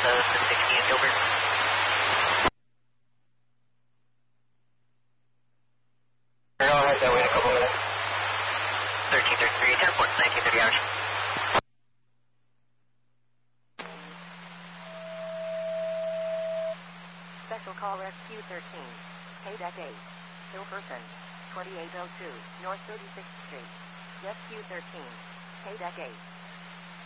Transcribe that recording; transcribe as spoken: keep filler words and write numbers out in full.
uh, six sixteen Gilbert. I'll head that way in a couple minutes. thirteen thirty-three, ten point nineteen thirty hours. Special call Rescue thirteen. Paydeck eight. Hilferson. twenty-eight oh two, North thirty-sixth Street. Rescue thirteen. Paydeck eight.